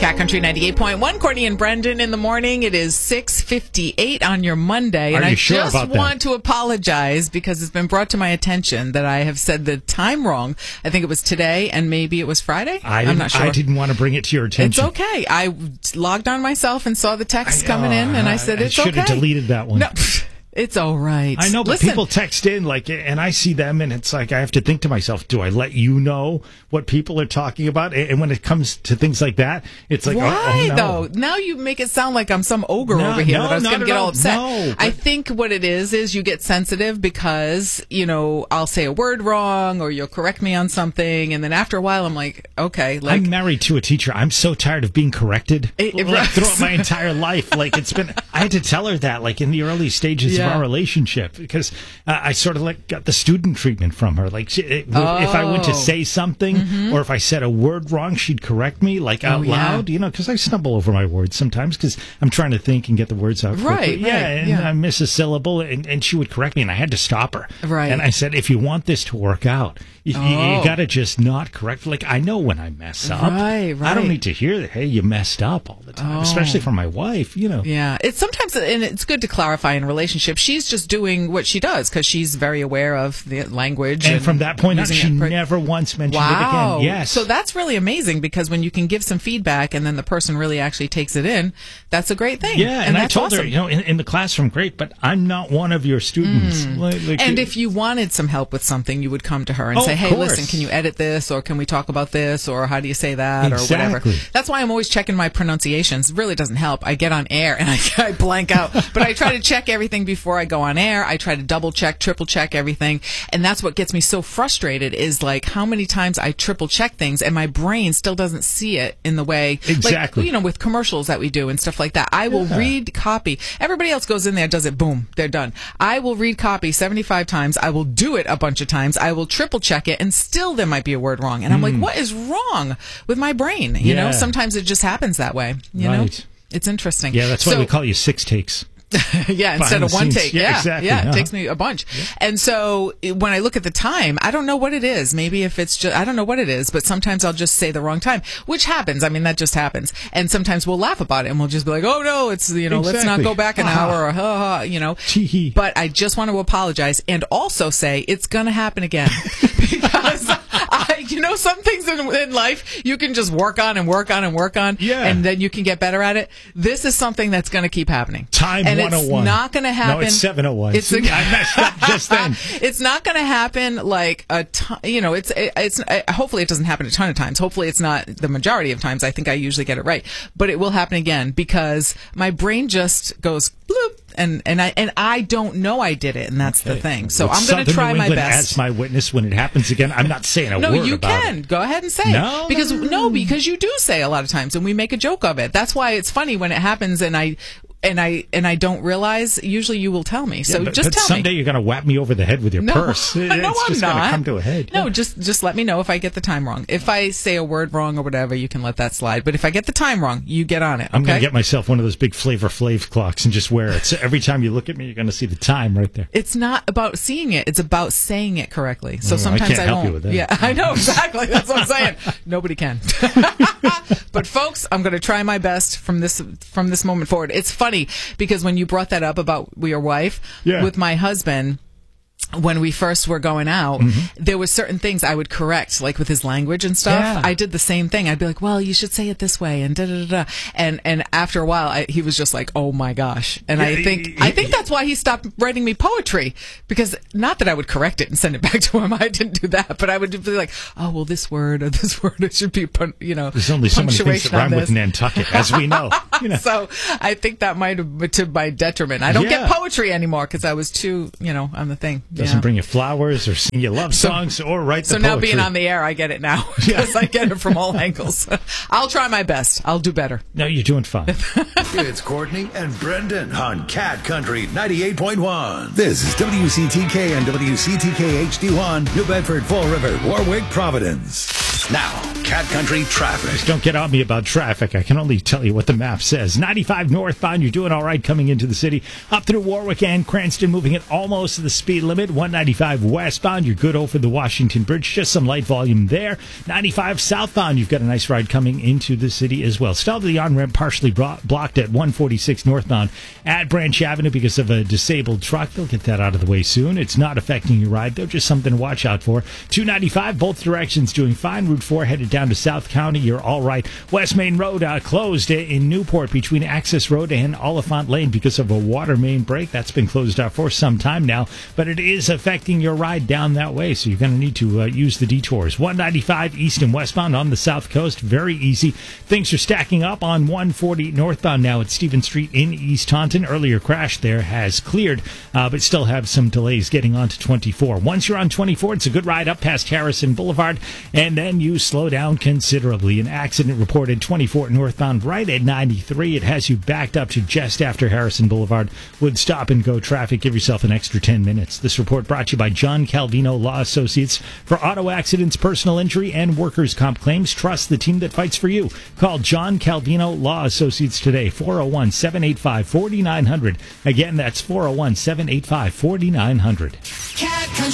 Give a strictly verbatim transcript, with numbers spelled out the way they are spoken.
Cat Country ninety-eight point one. Courtney and Brendan in the morning. It is six fifty-eight on your Monday. Are and you I sure just about that? want to apologize because it's been brought to my attention that I have said the time wrong. I think it was today and maybe it was Friday. I I'm didn't, not sure. I didn't want to bring it to your attention. It's okay. I logged on myself and saw the text I- coming in, and I uh, said I it's should okay. have deleted that one. No, it's all right. I know, but Listen, people text in, like, and I see them, and it's like I have to think to myself, do I let you know what people are talking about? And when it comes to things like that, it's like, why oh, oh, no. though? Now you make it sound like I'm some ogre No, over here no, that I was not going to at get all all. upset. No, I but- think what it is is you get sensitive because, you know, I'll say a word wrong or you'll correct me on something, and then after a while I'm like, okay, like I'm married to a teacher. I'm so tired of being corrected It- it- like, throughout my entire life. Like it's been, I had to tell her that, like in the early stages Yeah. of our relationship, because uh, I sort of like got the student treatment from her. Like she, it, if I went to Oh. say something, Mm-hmm. or if I said a word wrong, she'd correct me like out Oh, yeah. loud. You know, because I stumble over my words sometimes because I'm trying to think and get the words out. Right, quickly. Yeah, right, and yeah. I miss a syllable, and, and she would correct me, and I had to stop her. Right. And I said, if you want this to work out, you, you, Oh. you got to just not correct. Like I know when I mess up. Right, I don't right. need to hear that, hey, you messed up all the time, Oh. especially from my wife, you know. Yeah, it's sometimes, and it's good to clarify in a relationship. She's just doing what she does because she's very aware of the language. And from that point on, using she it for- never once mentioned it Wow. again. Yes. So that's really amazing because when you can give some feedback and then the person really actually takes it in, that's a great thing. yeah, and, I that's told her, awesome. you know, in, in the classroom, great, but I'm not one of your students. Like- like And you- if you wanted some help with something, you would come to her and Oh, say, of hey, course. listen, can you edit this? Or can we talk about this? Or how do you say that? Or whatever. Exactly. That's why I'm always checking my pronunciations. It really doesn't help. I get on air and I, I blank out. But I try to check everything before I go on air. I try to double check, triple check everything. And that's what gets me so frustrated is like how many times I triple check things and my brain still doesn't see it in the way. Exactly. Like, you know, with commercials that we do and stuff like that. I will Yeah. read copy. Everybody else goes in there, does it, boom, they're done. I will read copy seventy-five times. I will do it a bunch of times. I will triple check it, and still there might be a word wrong. And I'm like, what is wrong with my brain? You know, Yeah. sometimes it just happens that way. You know, Right. it's interesting. yeah, that's why So- we call you six takes. yeah, instead behind of the one scenes. take. Yeah, Yeah, exactly. yeah, it Uh-huh. takes me a bunch. And so it- when I look at the time, I don't know what it is. Maybe if it's just, I don't know what it is, but sometimes I'll just say the wrong time, which happens. I mean, that just happens. And sometimes we'll laugh about it and we'll just be like, oh no, it's, you know, let's not Exactly. go back an Ha-ha. hour or ha ha, you know. Tee-hee. But I just want to apologize and also say it's going to happen again because I, you know, some things in, in life you can just work on and work on and work on. Yeah. And then you can get better at it. This is something that's going to keep happening. Time and one oh one. It's not going to happen. No, it's seven oh one. It's a- I messed up just then. It's not going to happen like a ton, you know, it's, it, it's, uh, hopefully it doesn't happen a ton of times. Hopefully it's not the majority of times. I think I usually get it right, but it will happen again because my brain just goes bloop and, and I, and I don't know I did it. And that's the Okay. thing. So With I'm going to Southern try New my England best. As my witness when it happens again, I'm not saying a No, word you about can it. go ahead and say No, it because no, no, no, no. because you do say a lot of times, and we make a joke of it. That's why it's funny when it happens, and I and I and I don't realize. Usually, you will tell me. So Yeah, but, just but tell someday me. you're going to whap me over the head with your No, purse. It- no, it's I'm just not. going to come to a head. No, Yeah. just just let me know if I get the time wrong. If I say a word wrong or whatever, you can let that slide. But if I get the time wrong, you get on it. I'm going okay? to get myself one of those big Flavor Flav clocks and just wear it. So every time you look at me, you're going to see the time right there. It's not about seeing it; it's about saying it correctly. So Oh, I sometimes can't I, help won't. you with that. Yeah, I know exactly. That's what I'm saying. Nobody can. But folks, I'm going to try my best from this from this moment forward. It's funny because when you brought that up about your wife Yeah. with my husband. When we first were going out, there were certain things I would correct, like with his language and stuff. Yeah. I did the same thing. I'd be like, "Well, you should say it this way," and da da da. da. And and after a while, I, he was just like, "Oh my gosh!" And Yeah, I think he- I think that's why he stopped writing me poetry because not that I would correct it and send it back to him. I didn't do that, but I would be like, "Oh well, this word or this word it should be pun- you know." There's only so many things that punctuation on rhyme with this. Nantucket, as we know. You know. So I think that might have been to my detriment. I don't Yeah. get poetry anymore because I was too, you know, on the thing. Doesn't Yeah. bring you flowers or sing you love So- songs or write the So now poetry. being on the air, I get it now because I get it from all angles. I'll try my best. I'll do better. No, you're doing fine. It's Courtney and Brendan on Cat Country ninety-eight point one. This is W C T K and W C T K H D one, New Bedford, Fall River, Warwick, Providence. news. Now, Cat Country traffic. Don't get on me about traffic. I can only tell you what the map says. ninety-five northbound, you're doing all right coming into the city. Up through Warwick and Cranston, moving at almost the speed limit. one ninety-five westbound, you're good over the Washington Bridge. Just some light volume there. ninety-five southbound, you've got a nice ride coming into the city as well. Still the on-ramp partially bro- blocked at one forty-six northbound at Branch Avenue because of a disabled truck. They'll get that out of the way soon. It's not affecting your ride, though. Just something to watch out for. two ninety-five, both directions doing fine. Route four headed down to South County. You're all right. West Main Road uh, closed in Newport between Access Road and Oliphant Lane because of a water main break. That's been closed out for some time now, but it is affecting your ride down that way, so you're going to need to uh, use the detours. one ninety-five east and westbound on the south coast. Very easy. Things are stacking up on one forty northbound now at Stevens Street in East Taunton. Earlier crash there has cleared, uh, but still have some delays getting onto twenty-four. Once you're on twenty-four, it's a good ride up past Harrison Boulevard, and then you slow down considerably. An accident reported twenty-four northbound right at ninety-three. It has you backed up to just after Harrison Boulevard. Would stop and go traffic. Give yourself an extra ten minutes. This report brought to you by John Calvino Law Associates. For auto accidents, personal injury, and workers' comp claims, trust the team that fights for you. Call John Calvino Law Associates today, four oh one, seven eight five, four nine zero zero. Again, that's four oh one, seven eight five, four nine zero zero. Cat Country.